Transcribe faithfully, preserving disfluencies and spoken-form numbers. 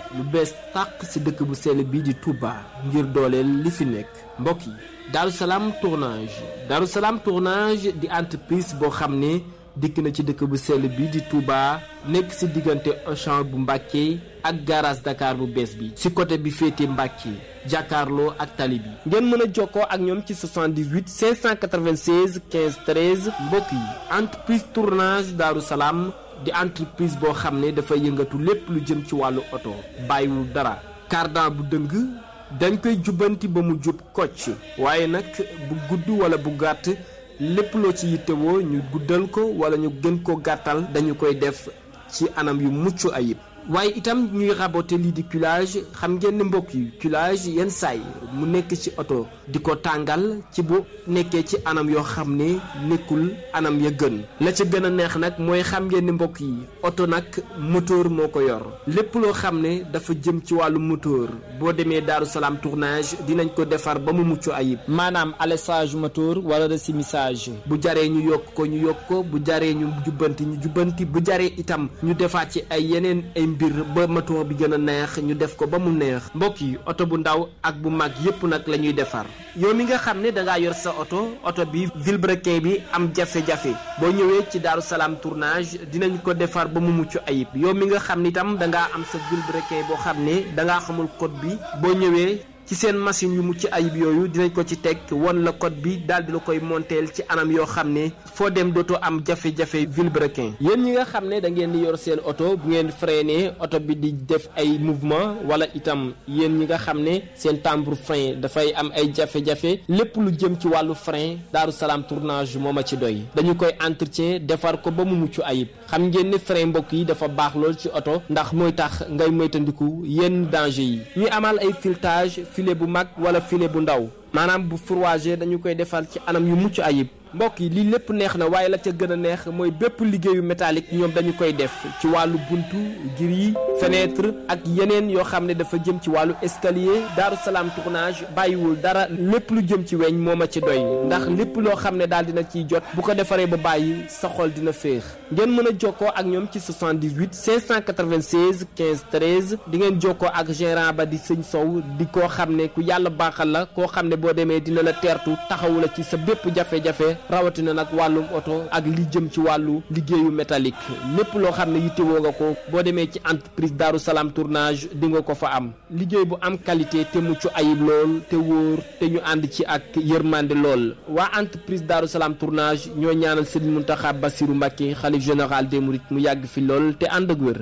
lu bees tàq ci dëkk bu sell bii di Touba ngir dooleel li fi nekk mbokk yi Darou Salam tournage Darou Salam tournage di entreprise boo xam ne dikk na ci dëkk bu sell bii di Touba nekk ci diggante Auchan bu Mbàkke ak garage Dakar bu bees bi ci côté bi féete Mbàkke jàkkaarloo ak tali bi ngeen mën a jokkoo ak ñoom ci soixante-dix-huit cinq cent quatre-vingt-seize quinze treize mbokk yi entreprise tournage Darou Salam di entreprise boo xam ne dafa yëngatu lépp lu jëm ci wàllu oto bàyyiwul dara cardan bu dëng dañ koy jubbanti ba mu jub kocc waaye nag bu gudd wala bu gàtt lépp loo ci yittewoo ñu guddal ko wala ñu gën ko gàttal dañu koy def ci anam yu mucc ayib waaye itam ñuy raboter lii di culage xam ngeen ne mbokk yi culage yenn saay mu nekk ci oto di ko tàngal ci bu nekkee ci anam yoo xam ne nekkul anam ya gën la ca gën a neex nag mooy xam ngeen ne mbokk yi oto nag moteur moo ko yor lépp loo xam ne dafa jëm ci wàllu moteur boo demee Darou Salam tournage dinañ ko defar ba mu mucc ayib maanaam alessage moteur wala resumissage bu jaree ñu yokk ko ñu yokk ko bu jaree ñu jubbanti ñu jubbanti bu jaree itam ñu defaat ci ay yeneen ay mbir ba moteur bi gën a neex ñu def ko ba mu neex mbokk yi oto bu ndaw ak bu mag yépp nag la ñuy defar yow mi nga xam ne dangaa yor sa oto oto bi vilebrequin bi am jafe-jafe boo ñëwee ci Darou Salam tournage dinañ ko defar ba mu mucc ayib yow mi nga xam ne itam dangaa am sa vilebrequin boo xam ne dangaa xamul code bi boo ñëwee ci seen machine yu mucc ayib yooyu dinañ ko ci teg won la code bi daal di la koy monteel ci anam yoo xam ne foo dem dootoo am jafe-jafe vilebrequin yéen ñi nga xam ne da ngeen di yor seen oto bu ngeen freiné oto bi di def ay mouvement wala itam yéen ñi nga xam ne seen timbre frein dafay am ay jafe-jafe lépp lu jëm ci wàllu frein Darou Salam tournage moo ma ci doy dañu koy entretien defar ko ba mu mucc ayib xam ngeen ne frein mbokk yi dafa baax lool ci oto ndax mooy tax ngay moytandiku yenn danger yi ñuy amal ay filetage filet bu mag wala filet bu ndaw maanaam bu fourragé dañu koy defal ci anam yu mucc ayib mbokk yi lii lépp neex na waaye la ca gën a neex mooy bépp liggéeyu métallique ñoom dañu koy def ci wàllu buntu gris fenêtre ak yeneen yoo xam ne dafa jëm ci wàllu escalier Darou Salam tournage bàyyiwul dara lépp lu jëm ci weñ moo ma ci doy ndax lépp loo xam ne daal dina ciy jot bu ko defaree ba bàyyi sa xol dina féex ngeen mën a jokkoo ak ñoom ci soixante-dix-huit cinq cent quatre-vingt-seize quinze treize di ngeen jokkoo ak gérant ba di sëñ Sow di koo xam ne ku yàlla baaxal la koo xam ne boo demee dina la teertu taxawu la ci sa bépp jafe-jafe rawatina nag wàllum oto ak li jëm ci wàllu liggéeyu métallique lépp loo xam ne yittewoo nga ko boo demee ci entreprise Darou Salam tournage di nga ko fa am liggéey bu am qualité te mucc ayib lool te wóor te ñu ànd ci ak yërmande lool waa entreprise Darou Salam tournage ñoo ñaanal Serigne Mountakha Bassirou Mbacké xalif général des mourides mu yàgg fi lool te ànd ak wér